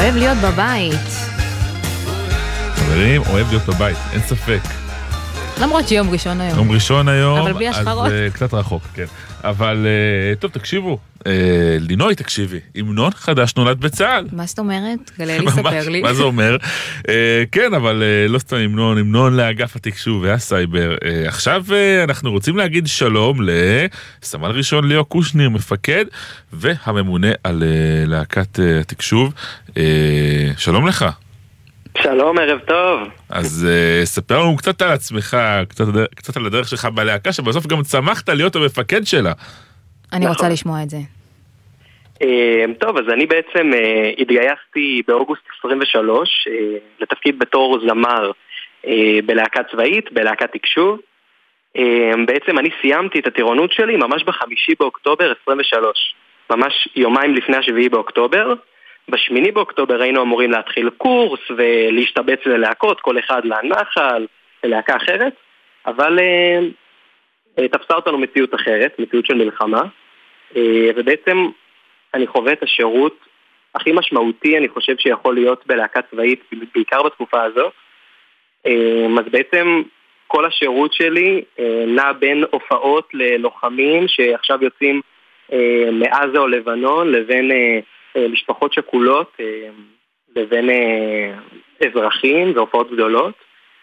אוהב להיות בבית. חברים, אוהב להיות בבית, אין ספק. למרות שיום ראשון היום. יום ראשון היום, אבל בלי השחרות. אז קצת רחוק, כן. אבל טוב, תקשיבו. לינוי, תקשיבי, המנון חדש נולד בצה"ל. מה זאת אומרת? גלי לספר לי. מה זה אומר? כן, אבל לא סתם המנון לאגף התקשוב והסייבר. עכשיו אנחנו רוצים להגיד שלום לסמל ראשון ליאו קושניר, מפקד, והממונה על להקת התקשוב. שלום לך. שלום, ערב טוב. אז ספר לנו קצת על עצמך, קצת על הדרך שלך בלהקה, שבסוף גם צמחת להיות המפקד שלה. אני רוצה לשמוע את זה. טוב, אז אני בעצם התגייסתי באוגוסט 23 לתפקיד בתור זמר בלהקה צבאית, בלהקת תקשוב. בעצם אני סיימתי את הטירונות שלי ממש ב5 באוקטובר 23, ממש יומיים לפני ה7 באוקטובר. ב8 באוקטובר היינו אמורים להתחיל קורס ולהשתבץ ללהקות, כל אחד לנחל, ללהקה אחרת, אבל תפסה אותנו מציאות אחרת, מציאות של מלחמה, ובעצם אני חווה את השירות הכי משמעותי, אני חושב שיכול להיות בלהקה צבאית, בעיקר בתקופה הזאת. אז בעצם כל השירות שלי נע בין הופעות ללוחמים שעכשיו יוצאים מעזה או לבנון, לבין משפחות שכולות, לבין אזרחים והופעות גדולות.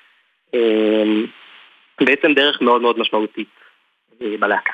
בעצם דרך מאוד מאוד משמעותית בלהקה.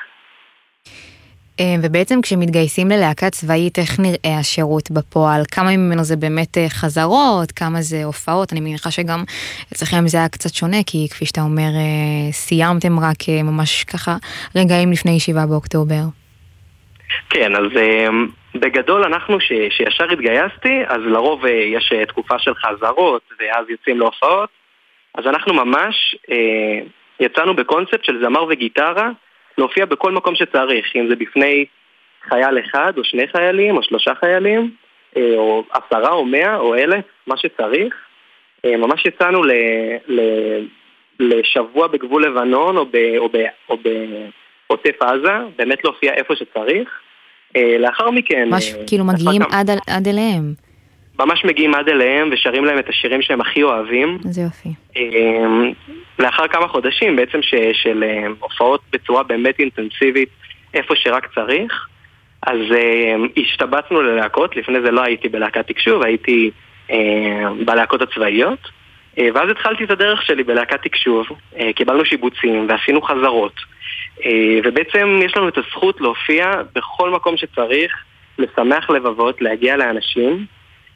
ובעצם כשמתגייסים ללהקה צבאית, איך נראה השירות בפועל? כמה ממנו זה באמת חזרות, כמה זה הופעות? אני מניחה שגם אצלכם זה היה קצת שונה, כי כפי שאתה אומר, סיימתם רק ממש ככה רגעים לפני 7 באוקטובר. כן, אז בגדול אנחנו שישר התגייסתי, אז לרוב יש תקופה של חזרות, ואז יוצאים להופעות. אז אנחנו ממש יצאנו בקונספט של זמר וגיטרה, להופיע בכל מקום שצריך, אם זה בפני חייל אחד, או 2 חיילים, או 3 חיילים, או 10, או 100, או 1,000, מה שצריך. ממש יצאנו לשבוע בגבול לבנון, או בעוטף עזה, באמת להופיע איפה שצריך. לאחר מכן... כאילו מגיעים עד אליהם. ממש מגיעים עד אליהם ושרים להם את השירים שהם הכי אוהבים. זה יופי. לאחר כמה חודשים בעצם של הופעות בצורה באמת אינטנסיבית איפה שרק צריך, אז השתבצנו ללהקות. לפני זה לא הייתי בלהקת תקשוב, הייתי בלהקות הצבאיות, ואז התחלתי את הדרך שלי בלהקת תקשוב. קיבלנו שיבוצים ועשינו חזרות, ובעצם יש לנו את הזכות להופיע בכל מקום שצריך, לשמח לבבות, להגיע לאנשים.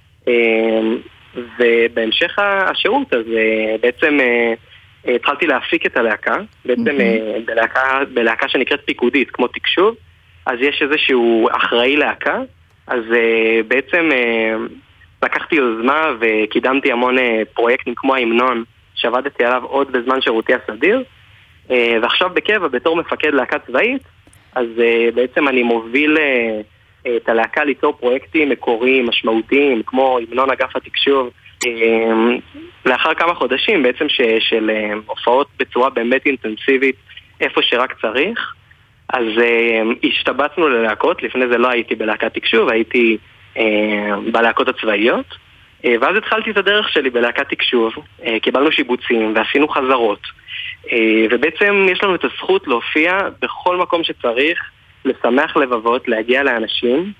ובהמשך השירות אז בעצם התחלתי להפיק את הלהקה, בעצם בלהקה שנקראת פיקודית כמו תקשוב, אז יש איזשהו אחראי להקה, אז בעצם לקחתי יוזמה וקידמתי המון פרויקטים כמו ההמנון שעבדתי עליו עוד בזמן שירותי הסדיר, ועכשיו בקבע בתור מפקד להקה צבאית, אז בעצם אני מוביל את הלהקה ליצור פרויקטים מקוריים, משמעותיים, כמו המנון אגף התקשוב, לאחר כמה חודשים בעצם של הופעות בצורה באמת אינטנסיבית איפה שרק צריך. אז השתבצנו ללהקות. לפני זה לא הייתי בלהקת תקשוב, הייתי בלהקות הצבאיות, ואז התחלתי את הדרך שלי בלהקת תקשוב. קיבלנו שיבוצים ועשינו חזרות, ובעצם יש לנו את הזכות להופיע בכל מקום שצריך, לשמח לבבות, להגיע לאנשים.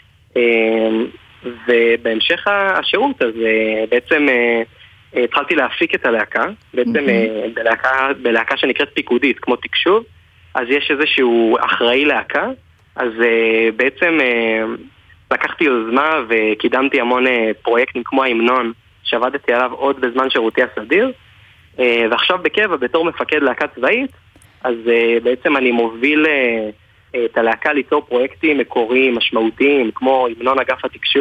ובהמשך השירות אז בעצם התחלתי להפיק את הלהקה, בעצם בלהקה שנקראת פיקודית כמו תקשוב, אז יש איזשהו אחראי להקה, אז בעצם לקחתי יוזמה וקידמתי המון פרויקטים כמו ההמנון שעבדתי עליו עוד בזמן שירותי הסדיר, ועכשיו בקבע בתור מפקד להקה צבאית, אז בעצם אני מוביל את הלהקה ליצור פרויקטים מקוריים, משמעותיים, כמו המנון אגף התקשוב.